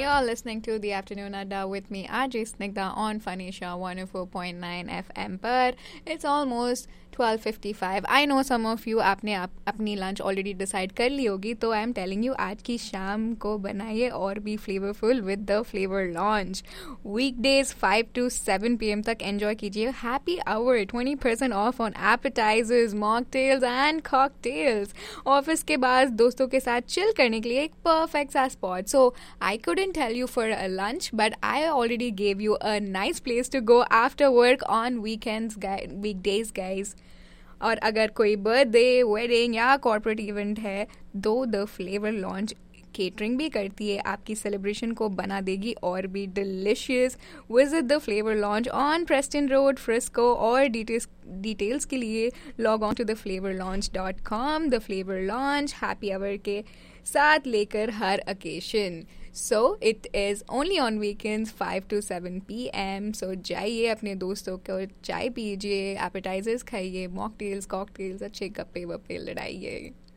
You're listening to the Afternoon Adda with me, RJ Snigdha on Fanisha 104.9 FM. But it's almost 12:55. I know some of you आपने अपनी lunch already decide कर ली होगी, तो I'm telling you आज की शाम को बनाइए और भी flavorful with the flavor launch. Weekdays 5 to 7 p.m. तक enjoy कीजिए. Happy hour 20% off on appetizers, mocktails and cocktails. Office के बाद दोस्तों के साथ chill करने के लिए एक perfect सा spot. So I couldn't tell you for a lunch, but I already gave you a nice place to go after work on weekdays, guys. और अगर कोई बर्थडे वेडिंग या कॉर्पोरेट इवेंट है तो द फ्लेवर लॉन्च केटरिंग भी करती है, आपकी सेलिब्रेशन को बना देगी और भी delicious. Visit the flavour launch on Preston road, Frisco. और डिटेल्स के लिए log on to theflavorlaunch.com. The flavour launch happy our के साथ लेकर हर occasion. So it is only on weekends 5 to 7 p.m. So जाइए अपने दोस्तों को चाय पीजिए, appetizers खाइए, mocktails, cocktails, अच्छे गप्पे वप्पे लड़ाइए.